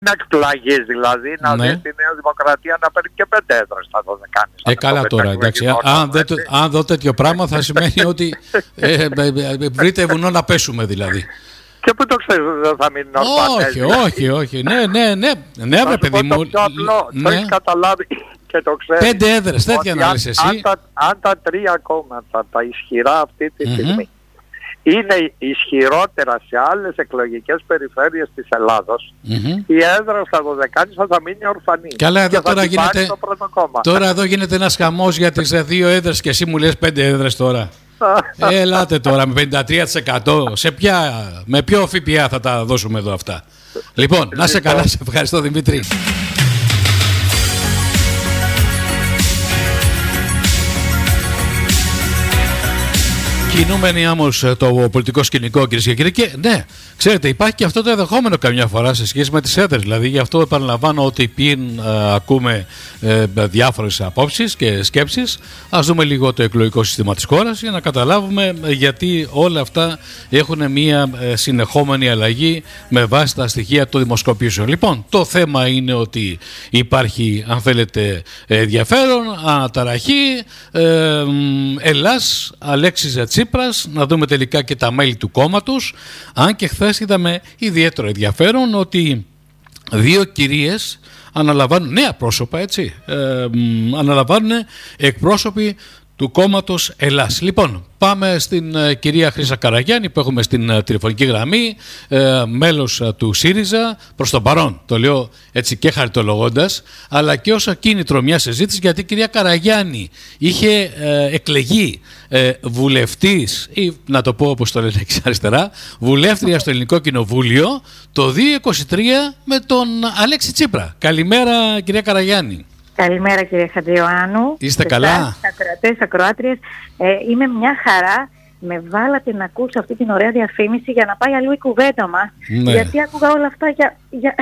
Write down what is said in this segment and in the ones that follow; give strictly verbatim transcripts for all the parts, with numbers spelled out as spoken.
να εκπλαγείς δηλαδή, να ναι. δεις τη Νέα Δημοκρατία να παίρνει και πέντε έδρες στα δωδεκάνησα. Ε, καλά τώρα, εντάξει. Αν, δεν, αν δω τέτοιο πράγμα θα σημαίνει ότι ε, ε, ε, βρείτε βουνό να πέσουμε δηλαδή. Και πού το ξέρεις, δεν θα μείνει ορφανές. Όχι, όχι, όχι. Ναι, ναι, ναι. Ναι, ρε παιδί μου. Το πιο απλό, ναι. το έχεις καταλάβει και το ξέρεις. Πέντε έδρες, τέτοια να λες εσύ. Αν τα, αν τα τρία κόμματα, τα ισχυρά αυτή τη Mm-hmm. στιγμή, είναι ισχυρότερα σε άλλες εκλογικές περιφέρειες της Ελλάδος, Mm-hmm. η έδρα στα δωδεκάνησα θα μείνει ορφανή. Καλά, εδώ και τώρα θα την πάρει γίνεται. το πρώτο κόμμα. Τώρα εδώ γίνεται ένας χαμός για τις δύο έδρες και εσύ μου λες πέντε έδρες τώρα. Ελάτε τώρα με πενήντα τρία τοις εκατό. Σε ποια, με ποιο ΦΠΑ θα τα δώσουμε εδώ αυτά. Λοιπόν, να σε καλά, σε ευχαριστώ Δημήτρη. Κινούμενοι όμως το πολιτικό σκηνικό, κυρίες και κύριοι, και ναι, ξέρετε, υπάρχει και αυτό το ενδεχόμενο καμιά φορά σε σχέση με τις έδρες. Δηλαδή, γι' αυτό επαναλαμβάνω ότι πριν ε, ακούμε ε, διάφορες απόψεις και σκέψεις, ας δούμε λίγο το εκλογικό σύστημα της χώρας για να καταλάβουμε γιατί όλα αυτά έχουν μια ε, συνεχόμενη αλλαγή με βάση τα στοιχεία των δημοσκοπήσεων. Λοιπόν, το θέμα είναι ότι υπάρχει, αν θέλετε, ενδιαφέρον, αναταραχή, ε, Ελλάς, Αλέξης Τσίπρας, να δούμε τελικά και τα μέλη του κόμματος, αν και χθες είδαμε ιδιαίτερο ενδιαφέρον ότι δύο κυρίες αναλαμβάνουν, νέα πρόσωπα έτσι, ε, αναλαμβάνουν εκπρόσωποι του κόμματος Ελλάς. Λοιπόν, πάμε στην ε, κυρία Χρύσα Καραγιάννη που έχουμε στην ε, τηλεφωνική γραμμή, ε, μέλος ε, του ΣΥΡΙΖΑ, προς τον παρόν, το λέω έτσι και χαριτολογώντας, αλλά και ως κίνητρο μια συζήτηση, γιατί η κυρία Καραγιάννη είχε ε, εκλεγεί ε, βουλευτής, ή να το πω όπως το λένε εξ αριστερά, βουλεύτρια στο Ελληνικό Κοινοβούλιο το δύο χιλιάδες είκοσι τρία με τον Αλέξη Τσίπρα. Καλημέρα κυρία Καραγιάννη. Καλημέρα κύριε Χατζιωάννου. Είστε καλά? Ακροατές, ακροάτριες. Ε, είμαι μια χαρά. Με βάλατε να ακούσω αυτή την ωραία διαφήμιση για να πάει αλλού η κουβέντα μας. Ναι. Γιατί άκουγα όλα αυτά για, για...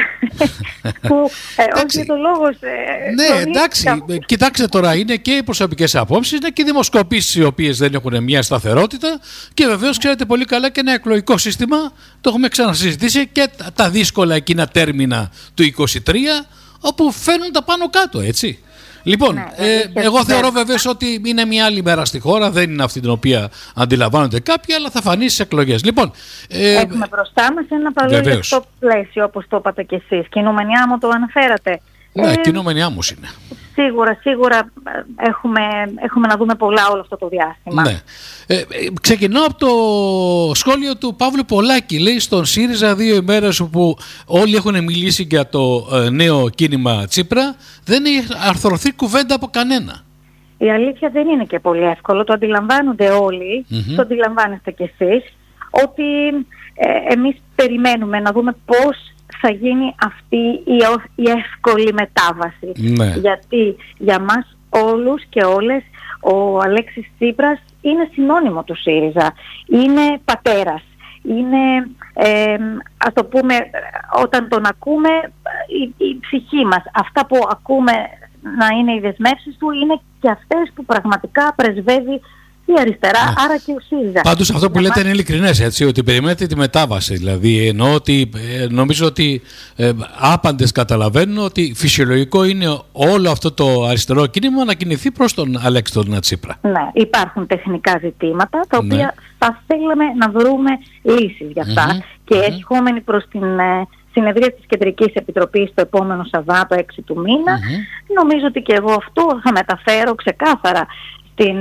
που ε, όχι για το λόγος. Ε, ναι, εντάξει. Κοιτάξτε τώρα, είναι και οι προσωπικές απόψεις, είναι και οι δημοσκοπήσεις οι οποίες δεν έχουν μια σταθερότητα και βεβαίως ξέρετε πολύ καλά και ένα εκλογικό σύστημα, το έχουμε ξανασυζητήσει, και τα δύσκολα εκείνα τέρμινα του είκοσι τρία, όπου φαίνουν τα πάνω κάτω, έτσι. Λοιπόν, ναι, ε, εγώ θεωρώ βεβαίως ότι είναι μια άλλη μέρα στη χώρα, δεν είναι αυτή την οποία αντιλαμβάνονται κάποιοι, αλλά θα φανεί στις εκλογές. Λοιπόν, ε, έχουμε μπροστά μας ένα παλαιό πλαίσιο, όπως το είπατε κι εσείς. Κινούμενη άμμο το αναφέρατε. Ναι, ε, κινούμενη άμμος είναι. Σίγουρα, σίγουρα έχουμε, έχουμε να δούμε πολλά όλο αυτό το διάστημα. Ναι. Ε, ξεκινώ από το σχόλιο του Παύλου Πολάκη. Λέει στον ΣΥΡΙΖΑ δύο ημέρες όπου όλοι έχουν μιλήσει για το ε, νέο κίνημα Τσίπρα, δεν έχει αρθρωθεί κουβέντα από κανένα. Η αλήθεια δεν είναι και πολύ εύκολο. Το αντιλαμβάνονται όλοι, mm-hmm. το αντιλαμβάνεστε κι εσείς, ότι ε, εμείς περιμένουμε να δούμε πώς θα γίνει αυτή η, η εύκολη μετάβαση. Ναι. Γιατί για μας όλους και όλες ο Αλέξης Τσίπρας είναι συνώνυμο του ΣΥΡΙΖΑ. Είναι πατέρας. Είναι, ε, ας το πούμε, όταν τον ακούμε, η, η ψυχή μας. Αυτά που ακούμε να είναι οι δεσμεύσεις του είναι και αυτές που πραγματικά πρεσβεύει η αριστερά, ναι. Άρα και ο ΣΥΡΙΖΑ. Πάντως αυτό που λέτε είναι ειλικρινές, έτσι, ότι περιμένετε τη μετάβαση. Δηλαδή, εννοώ ότι ε, νομίζω ότι ε, άπαντες καταλαβαίνουν ότι φυσιολογικό είναι όλο αυτό το αριστερό κίνημα να κινηθεί προς τον Αλέξη τον Τσίπρα. Ναι, υπάρχουν τεχνικά ζητήματα τα οποία ναι. θα θέλαμε να βρούμε λύσεις για αυτά mm-hmm. και mm-hmm. ερχόμενοι προς την ε, συνεδρία της Κεντρικής Επιτροπής το επόμενο Σαββάτο έξι του μήνα, mm-hmm. νομίζω ότι και εγώ αυτό θα μεταφέρω ξεκάθαρα στην,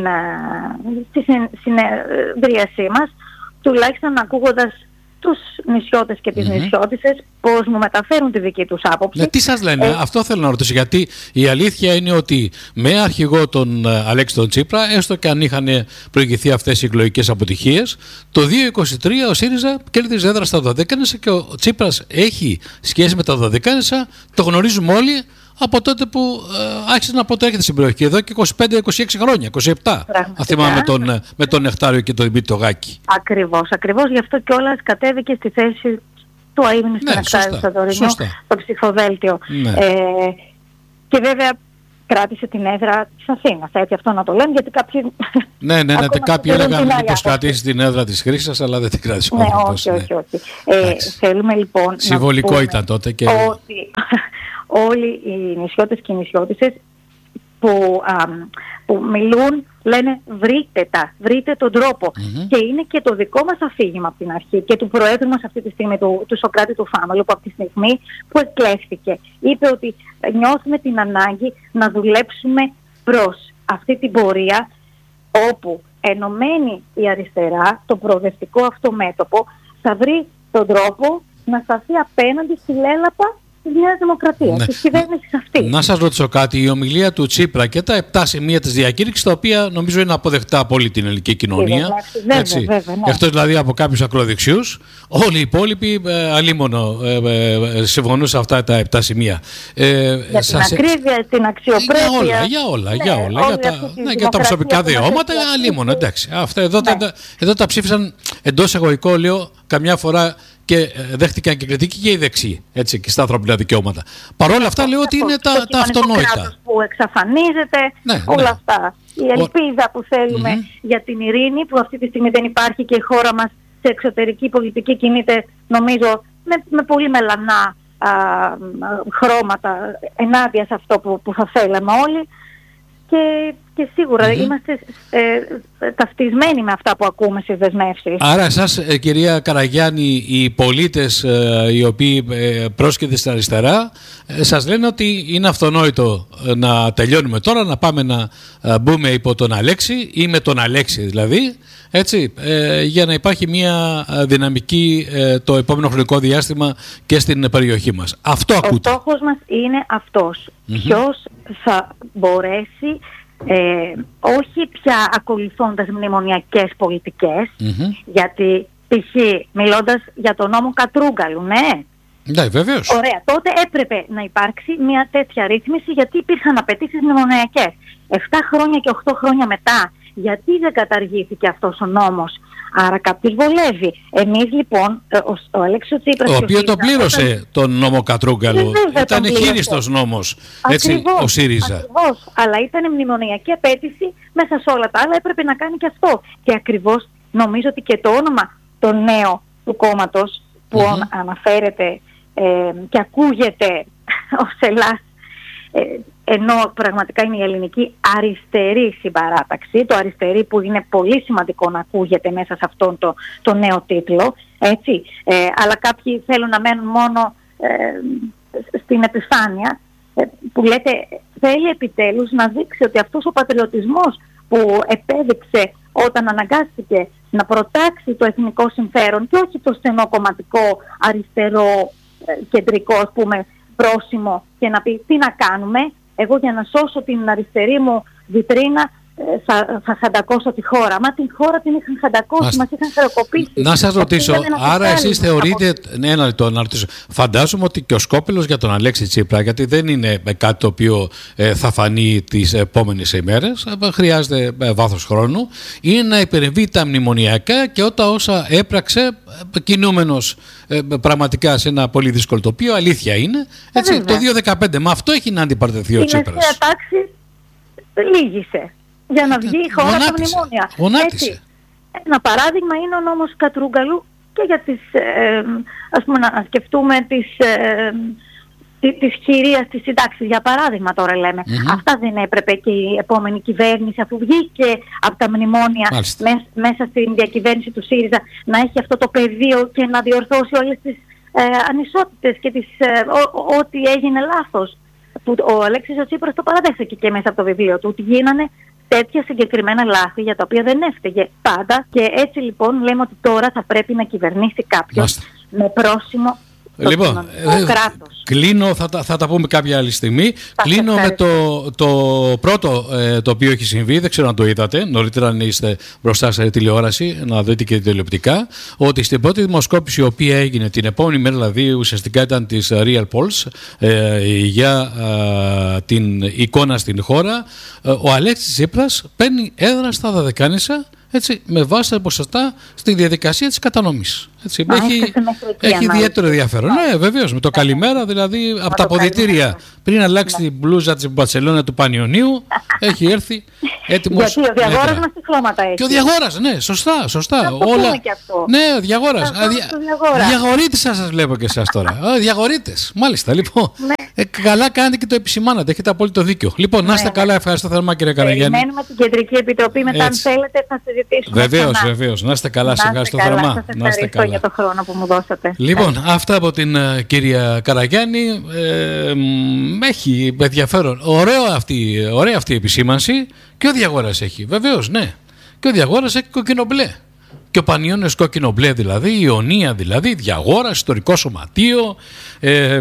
στη συνεδρίασή μας, τουλάχιστον ακούγοντας τους νησιώτες και τις mm-hmm. νησιώτισσες πώς μου μεταφέρουν τη δική τους άποψη. Ναι, τι σας λένε, ε, αυτό θέλω να ρωτήσω, γιατί η αλήθεια είναι ότι με αρχηγό τον Αλέξη τον Τσίπρα, έστω και αν είχαν προηγηθεί αυτές οι εκλογικές αποτυχίες, το δύο χιλιάδες είκοσι τρία ο ΣΥΡΙΖΑ κέρδιζε έδρα στα Δωδεκάνησα και ο Τσίπρας έχει σχέση με τα Δωδεκάνησα, το γνωρίζουμε όλοι, από τότε που ε, άρχισε να αποτρέχεται στην περιοχή, εδώ και είκοσι πέντε είκοσι έξι χρόνια, είκοσι επτά. Αν θυμάμαι με τον, με τον Νεκτάριο και τον Δημήτρη Γάκη. Ακριβώς, ακριβώς. Γι' αυτό κιόλας κατέβηκε στη θέση του αείμνηστου ναι, Νεκτάριου Σαντορινού στο ψηφοδέλτιο. Ναι. Ε, και βέβαια κράτησε την έδρα της Αθήνας. Έτσι, αυτό να το λέμε, γιατί κάποιοι... Ναι, ναι, ναι, κάποιοι έλεγαν μήπως κρατήσει την έδρα της Χρύσσας, αλλά δεν την κράτησε. Ναι, όχι, όχι, όχι. Ε, θέλουμε λοιπόν συμβολικό να ήταν τότε και... ότι όλοι οι νησιώτες και οι νησιώτισσες που, α, που μιλούν λένε βρείτε τα, βρείτε τον τρόπο. Mm-hmm. Και είναι και το δικό μας αφήγημα από την αρχή και του Προέδρου μας αυτή τη στιγμή, του, του Σωκράτη του Φάμελου, που από τη στιγμή που εκλέχθηκε είπε ότι νιώθουμε την ανάγκη να δουλέψουμε προς αυτή την πορεία όπου ενωμένη η αριστερά, το προοδευτικό αυτό μέτωπο, θα βρει τον τρόπο να σταθεί απέναντι στη λέλαπα της Νέας Δημοκρατίας, ναι. της κυβέρνησης αυτή. Να σας ρωτήσω κάτι, η ομιλία του Τσίπρα και τα επτά σημεία της διακήρυξης, τα οποία νομίζω είναι αποδεκτά από όλη την ελληνική κοινωνία. Βέβαια, βέβαια, βέβαια, ναι. Εκτός δηλαδή από κάποιους ακροδεξιούς, όλοι οι υπόλοιποι ε, αλίμονο ε, ε, συμφωνούν σε αυτά τα επτά σημεία. Ε, για σας... την ακρίβεια, την αξιοπρέπεια. Για όλα, για όλα, ναι, για όλα. Για τα, ναι, για τα προσωπικά δικαιώματα, αλίμονο, εντάξει. Αυτά εδώ, ναι. τα, εδώ τα ψήφισαν εντός εγωικών, λέω, καμιά φορά και δέχτηκαν και κριτική και οι δεξιοί, έτσι, και στα ανθρώπινα δικαιώματα. Παρ' όλα αυτά λέω ότι είναι τα, τα αυτονόητα. Το κράτος που εξαφανίζεται, ναι, όλα ναι. αυτά. Η ελπίδα που θέλουμε mm-hmm. για την ειρήνη, που αυτή τη στιγμή δεν υπάρχει και η χώρα μας σε εξωτερική πολιτική κινείται, νομίζω, με, με πολύ μελανά α, χρώματα ενάντια σε αυτό που, που θα θέλαμε όλοι. Και, και σίγουρα mm-hmm. είμαστε ε, ταυτισμένοι με αυτά που ακούμε στις δεσμεύσεις. Άρα εσάς, ε, κυρία Καραγιάννη, οι πολίτες ε, οι οποίοι ε, πρόσκειται στην αριστερά ε, σας λένε ότι είναι αυτονόητο ε, να τελειώνουμε τώρα, να πάμε να ε, μπούμε υπό τον Αλέξη ή με τον Αλέξη δηλαδή, έτσι, ε, για να υπάρχει μια δυναμική ε, το επόμενο χρονικό διάστημα και στην περιοχή μας. Αυτό ακούτε. Ο στόχος μας είναι αυτός. Mm-hmm. Ποιος θα μπορέσει, ε, όχι πια ακολουθώντας μνημονιακές πολιτικές, mm-hmm. γιατί π.χ. μιλώντας για τον νόμο Κατρούγκαλου, ναι. Ναι, βεβαίως. Ωραία, τότε έπρεπε να υπάρξει μια τέτοια ρύθμιση, γιατί υπήρχαν απαιτήσεις μνημονιακές. Εφτά χρόνια και οχτώ χρόνια μετά, γιατί δεν καταργήθηκε αυτός ο νόμος? Άρα κάποιος βολεύει. Εμείς λοιπόν, ο, ο Αλέξης Τσίπρας... Ο οποίος το πλήρωσε όταν... τον νόμο Κατρούγκαλου. Ήταν χείριστος νόμος, έτσι, ακριβώς, ο ΣΥΡΙΖΑ. Ακριβώς, αλλά ήταν μνημονιακή απέτηση, μέσα σε όλα τα άλλα έπρεπε να κάνει και αυτό. Και ακριβώς νομίζω ότι και το όνομα το νέο του κόμματος που mm-hmm. αναφέρεται ε, και ακούγεται ως Ελλάς, ε, ενώ πραγματικά είναι η ελληνική αριστερή συμπαράταξη, το αριστερή που είναι πολύ σημαντικό να ακούγεται μέσα σε αυτόν το, το νέο τίτλο, έτσι, ε, αλλά κάποιοι θέλουν να μένουν μόνο ε, στην επιφάνεια, ε, που λέτε θέλει επιτέλους να δείξει ότι αυτός ο πατριωτισμός που επέδειξε όταν αναγκάστηκε να προτάξει το εθνικό συμφέρον και όχι το στενό κομματικό αριστερό ε, κεντρικό, ας πούμε, πρόσημο, και να πει τι να κάνουμε, εγώ για να σώσω την αριστερή μου βιτρίνα ε, θα, θα χαντακώσω τη χώρα. Μα την χώρα την είχαν χαντακώσει, μας είχαν χρεοκοπήσει. Να σας ρωτήσω, άρα εσείς θεωρείτε, ναι, ένα λεπτό να ρωτήσω, φαντάζομαι ότι και ο σκόπελος για τον Αλέξη Τσίπρα, γιατί δεν είναι κάτι το οποίο ε, θα φανεί τις επόμενες ημέρες, ε, χρειάζεται ε, βάθος χρόνου, είναι να υπερεμβεί τα μνημονιακά και όταν όσα έπραξε ε, κινούμενος ε, πραγματικά σε ένα πολύ δύσκολο τοπίο, αλήθεια είναι, έτσι, ε, το δύο χιλιάδες δεκαπέντε, με αυτό έχει να αντιπαρτεθεί ο Τσίπρας. Η μεσαία τάξη λίγησε για να βγει η χώρα από μνημόνια. Γονάτισε. Ένα παράδειγμα είναι ο νόμος Κατρούγκαλου και για τις, ε, ας πούμε, να σκεφτούμε τις, ε, της χειρίας της συντάξης, για παράδειγμα τώρα λέμε. Mm-hmm. Αυτά δεν έπρεπε και η επόμενη κυβέρνηση, αφού βγήκε από τα μνημόνια μες, μέσα στην διακυβέρνηση του ΣΥΡΙΖΑ, να έχει αυτό το πεδίο και να διορθώσει όλες τις ε, ανισότητες και τις, ε, ό,τι έγινε λάθος. Που ο Αλέξης ο Τσίπρας το παραδέχθηκε και μέσα από το βιβλίο του, ότι γίνανε τέτοια συγκεκριμένα λάθη για τα οποία δεν έφταιγε πάντα, και έτσι λοιπόν λέμε ότι τώρα θα πρέπει να κυβερνήσει κάποιος Μάστε. με πρόσημο το λοιπόν, ε, κράτος. Κλείνω, θα τα, θα τα πούμε κάποια άλλη στιγμή. Θα κλείνω με το, το πρώτο ε, το οποίο έχει συμβεί, δεν ξέρω αν το είδατε, νωρίτερα αν είστε μπροστά σε τηλεόραση, να δείτε και τηλεοπτικά, ότι στην πρώτη δημοσκόπηση η οποία έγινε την επόμενη μέρα, δηλαδή ουσιαστικά ήταν της Real Polls, ε, για ε, την εικόνα στην χώρα, ε, ο Αλέξης Τσίπρας παίρνει έδρα στα Δωδεκάνησα έτσι, με βάση τα ποσοστά στη διαδικασία της κατανομής. Έτσι, Α, έχει έχει ιδιαίτερο ενδιαφέρον. Ναι, βεβαίως. Με το καλημέρα, δηλαδή από τα αποδυτήρια πριν αλλάξει την μπλούζα της Μπαρσελόνα του Πανιωνίου, έχει έρθει έτοιμος. Γιατί ο Διαγόρας μας τι χρώματα έχει. Και ο Διαγόρας, ναι, σωστά, σωστά. Να το πούμε και αυτό. Ναι, ο Διαγόρας. Διαγόρα. Διαγορίτες σας βλέπω και εσάς τώρα. Διαγορίτες. Μάλιστα, λοιπόν. Ναι. Ε, καλά κάνετε και το επισημάνατε. Έχετε απόλυτο δίκιο. Λοιπόν, να είστε Ναι, καλά. Ευχαριστώ θερμά, κύριε Καραγιάννη. Περιμένουμε την Κεντρική Επιτροπή μετά, αν θέλετε, θα συζητήσουμε. Βεβαίως, βεβαίως. Να είστε καλά. Σε ευχαριστώ θερμά. Σας ευχαριστώ για το χρόνο που μου δώσατε. Λοιπόν, αυτά από την uh, κυρία Καραγιάννη. Ε, έχει ενδιαφέρον. Ωραίο αυτή, ωραία αυτή η επισήμανση. Και ο Διαγόρας έχει. Βεβαίως, ναι. Και ο Διαγόρας έχει κοκκινομπλε. Και ο Πανιώνιος κόκκινο-μπλε δηλαδή, η Ιωνία δηλαδή, Διαγόρας, ιστορικό σωματείο. Ε,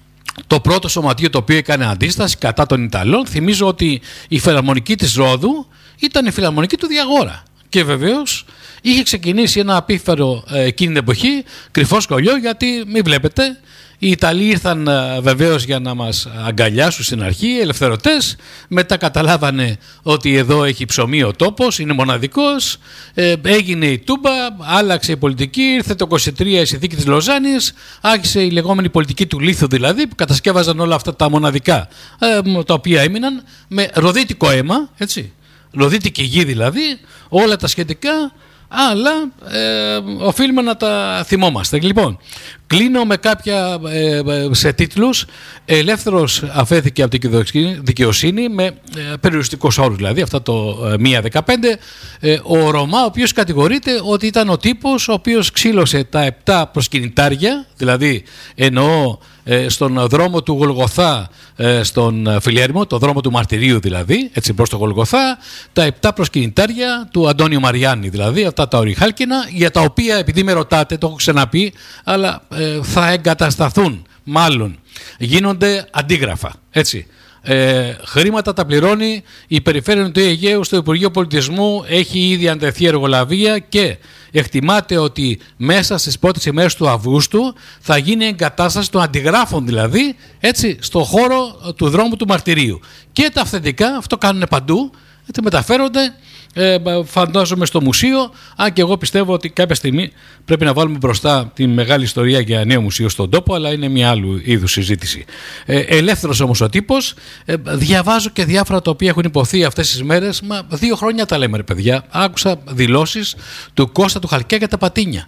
το πρώτο σωματείο το οποίο έκανε αντίσταση κατά των Ιταλών. Θυμίζω ότι η φιλαρμονική της Ρόδου ήταν η φιλαρμονική του Διαγόρα. Και βεβαίως είχε ξεκινήσει ένα απίφερο ε, εκείνη την εποχή, κρυφό σκολιό, γιατί μην βλέπετε, οι Ιταλοί ήρθαν ε, βεβαίως για να μας αγκαλιάσουν στην αρχή, ελευθερωτές, μετά καταλάβανε ότι εδώ έχει ψωμί ο τόπος, είναι μοναδικός, ε, έγινε η Τούμπα, άλλαξε η πολιτική, ήρθε το είκοσι τρία η συνθήκη της Λοζάνης, άρχισε η λεγόμενη πολιτική του λίθου δηλαδή, που κατασκεύαζαν όλα αυτά τα μοναδικά, ε, τα οποία έμειναν με ροδίτικο αίμα, έτσι. Ροδίτικη γη δηλαδή, όλα τα σχετικά, αλλά ε, οφείλουμε να τα θυμόμαστε. Λοιπόν, κλείνω με κάποια ε, σε τίτλους. Ελεύθερος αφέθηκε από την δικαιοσύνη με ε, περιοριστικός όρους, δηλαδή αυτά το ε, μία δεκαπέντε. Ε, ο Ρωμά, ο οποίος κατηγορείται ότι ήταν ο τύπος ο οποίος ξύλωσε τα επτά προσκυνητάρια, δηλαδή εννοώ ε, στον δρόμο του Γολγοθά, ε, στον Φιλιέρμο, το δρόμο του μαρτυρίου δηλαδή, έτσι προς το Γολγοθά, τα επτά προσκυνητάρια του Αντώνιου Μαριάννη, δηλαδή αυτά τα οριχάλκινα, για τα οποία, επειδή με ρωτάτε, το έχω ξαναπεί, αλλά ε, θα εγκατασταθούν μάλλον, γίνονται αντίγραφα, έτσι. Ε, χρήματα τα πληρώνει η Περιφέρεια του Αιγαίου στο Υπουργείο Πολιτισμού, έχει ήδη αντεθεί εργολαβία και εκτιμάται ότι μέσα στις πρώτες ημέρες του Αυγούστου θα γίνει εγκατάσταση των αντιγράφων, δηλαδή, έτσι, στο χώρο του δρόμου του μαρτυρίου. Και τα αυθεντικά, αυτό κάνουν παντού, έτσι, μεταφέρονται, ε, φαντάζομαι στο μουσείο, αν και εγώ πιστεύω ότι κάποια στιγμή πρέπει να βάλουμε μπροστά τη μεγάλη ιστορία για νέο μουσείο στον τόπο, αλλά είναι μια άλλου είδους συζήτηση. Ε, ελεύθερος όμως ο τύπος, ε, διαβάζω και διάφορα τα οποία έχουν υποθεί αυτές τις μέρες, μα δύο χρόνια τα λέμε ρε παιδιά, άκουσα δηλώσεις του Κώστα του Χαλκιά για τα πατίνια.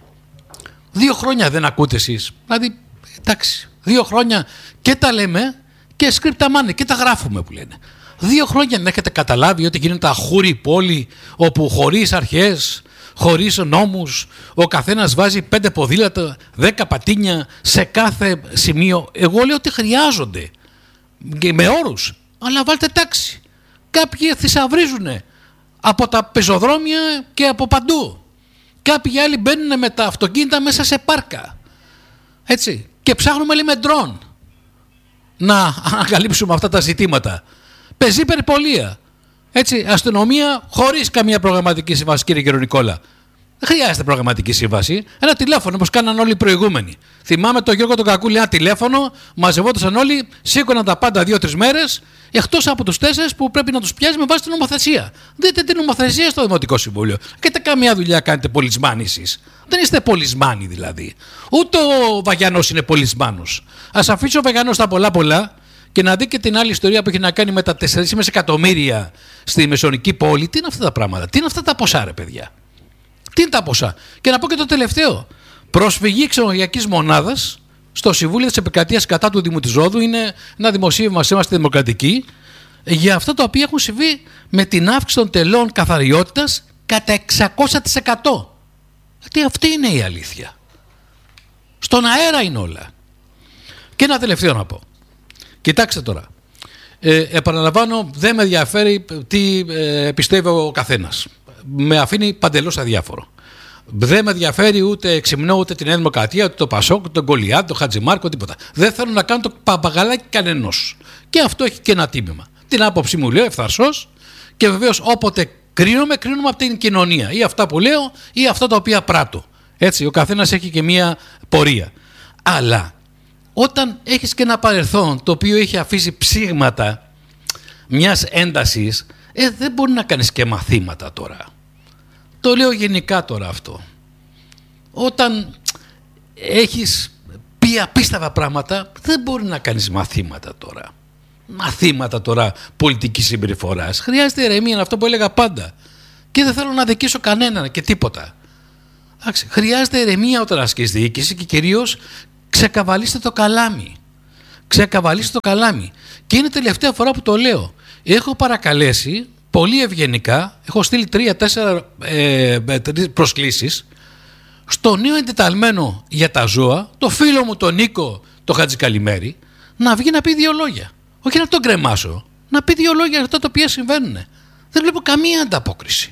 Δύο χρόνια δεν ακούτε εσείς, δηλαδή εντάξει, δύο χρόνια και τα λέμε και σκριπταμάνε και τα γράφουμε που λένε. Δύο χρόνια δεν έχετε καταλάβει ότι γίνεται αχούρη πόλη όπου χωρίς αρχές, χωρίς νόμους, ο καθένας βάζει πέντε ποδήλατα, δέκα πατίνια σε κάθε σημείο. Εγώ λέω ότι χρειάζονται και με όρους, αλλά βάλτε τάξη. Κάποιοι θησαυρίζουν από τα πεζοδρόμια και από παντού. Κάποιοι άλλοι μπαίνουν με τα αυτοκίνητα μέσα σε πάρκα. Έτσι. Και ψάχνουμε λέει με ντρόν να ανακαλύψουμε αυτά τα ζητήματα. Πεζή περιπολία. Έτσι, αστυνομία χωρίς καμία προγραμματική σύμβαση, κύριε Γερονικόλα. Δεν χρειάζεται προγραμματική σύμβαση. Ένα τηλέφωνο, όπως κάναν όλοι οι προηγούμενοι. Θυμάμαι τον Γιώργο τον Κακούλη, ένα τηλέφωνο, μαζευόντουσαν όλοι, σήκωναν τα πάντα δύο-τρεις μέρες, εκτός από τους τέσσερις που πρέπει να τους πιάσει με βάση την νομοθεσία. Δείτε την νομοθεσία στο Δημοτικό Συμβούλιο. Έχετε καμία δουλειά, κάνετε πολισμάνοι εσείς. Δεν είστε πολισμάνοι δηλαδή. Ούτε ο Βαγιανός είναι πολισμάνος. Ας αφήσω ο Βαγιανός τα πολλά-πολλά. Και να δει και την άλλη ιστορία που έχει να κάνει με τα τέσσερα κόμμα πέντε εκατομμύρια στη Μεσονική πόλη. Τι είναι αυτά τα πράγματα, τι είναι αυτά τα ποσά, ρε παιδιά. Τι είναι τα ποσά. Και να πω και το τελευταίο. Προσφυγή ξενοδοχειακής μονάδας στο Συμβούλιο της Επικρατείας κατά του Δήμου της Ρόδου. Είναι ένα δημοσίευμα, είμαστε δημοκρατικοί, για αυτά τα οποία έχουν συμβεί με την αύξηση των τελών καθαριότητας κατά εξακόσια τοις εκατό. Γιατί αυτή είναι η αλήθεια. Στον αέρα είναι όλα. Και ένα τελευταίο να πω. Κοιτάξτε τώρα, ε, επαναλαμβάνω, δεν με ενδιαφέρει τι ε, πιστεύει ο καθένας. Με αφήνει παντελώς αδιάφορο. Δεν με ενδιαφέρει ούτε εξυμνώ ούτε την Νέα Δημοκρατία, ούτε το Πασόκ, ούτε τον Γκολιάτ, τον Χατζημάρκο, τίποτα. Δεν θέλω να κάνω το παπαγαλάκι κανενός. Και αυτό έχει και ένα τίμημα. Την άποψή μου λέω ευθαρσώς και βεβαίως όποτε κρίνομαι, κρίνομαι από την κοινωνία. Ή αυτά που λέω ή αυτά τα οποία πράττω. Έτσι, ο καθένας έχει και μία πορεία. Αλλά όταν έχεις και ένα παρελθόν το οποίο έχει αφήσει ψήγματα μιας έντασης, ε, δεν μπορεί να κάνεις και μαθήματα τώρα. Το λέω γενικά τώρα αυτό. Όταν έχεις πει απίστευτα πράγματα, δεν μπορεί να κάνεις μαθήματα τώρα. Μαθήματα τώρα πολιτικής συμπεριφοράς. Χρειάζεται ηρεμία, είναι αυτό που έλεγα πάντα. Και δεν θέλω να δικήσω κανέναν και τίποτα. Άξι, χρειάζεται ηρεμία όταν ασκείς διοίκηση και κυρίως ξεκαβαλίστε το καλάμι. Ξεκαβαλίστε το καλάμι. Και είναι τελευταία φορά που το λέω. Έχω παρακαλέσει πολύ ευγενικά, έχω στείλει τρία-τέσσερα ε, προσκλήσεις στο νέο εντεταλμένο για τα ζώα, το φίλο μου τον Νίκο, το Χατζικαλημέρη, να βγει να πει δύο λόγια. Όχι να τον κρεμάσω, να πει δύο λόγια για αυτά τα οποία συμβαίνουν. Δεν βλέπω καμία ανταπόκριση.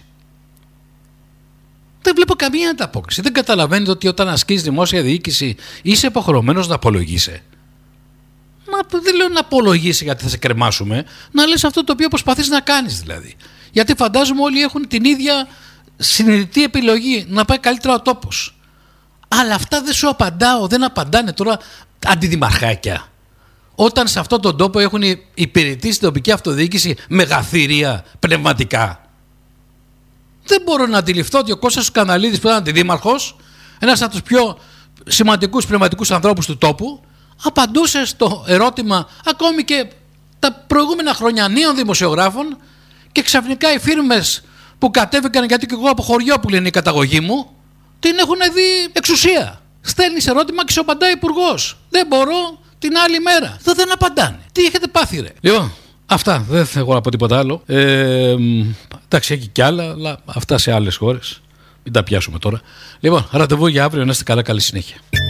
Δεν βλέπω καμία ανταπόκριση. Δεν καταλαβαίνετε ότι όταν ασκείς δημόσια διοίκηση είσαι υποχρεωμένος να απολογείσαι. Να, δεν λέω να απολογήσει γιατί θα σε κρεμάσουμε, να λες αυτό το οποίο προσπαθείς να κάνεις δηλαδή. Γιατί φαντάζομαι όλοι έχουν την ίδια συνειδητή επιλογή να πάει καλύτερα ο τόπος. Αλλά αυτά δεν σου απαντάω, δεν απαντάνε τώρα αντιδημαρχάκια. Όταν σε αυτόν τον τόπο έχουν υπηρετήσει την τοπική αυτοδιοίκηση μεγαθύρια πνευματικά. Δεν μπορώ να αντιληφθώ ότι ο Κώστας Σκανδαλίδης που ήταν αντιδήμαρχος, ένας από τους πιο σημαντικούς πνευματικούς ανθρώπους του τόπου, απαντούσε στο ερώτημα ακόμη και τα προηγούμενα χρόνια νέων δημοσιογράφων και ξαφνικά οι φίρμες που κατέβηκαν, γιατί και εγώ από χωριό που λένε η καταγωγή μου, την έχουν δει εξουσία. Στέλνεις ερώτημα και σου απαντάει υπουργός. Δεν μπορώ την άλλη μέρα. Δεν, δεν απαντάνε. Τι έχετε πάθει ρε. Λοιπόν, αυτά. Δεν θέλω να πω τίποτα άλλο. Ε, εντάξει, έχει κι άλλα, αλλά αυτά σε άλλες χώρες. Μην τα πιάσουμε τώρα. Λοιπόν, ραντεβού για αύριο. Να είστε καλά, καλή συνέχεια.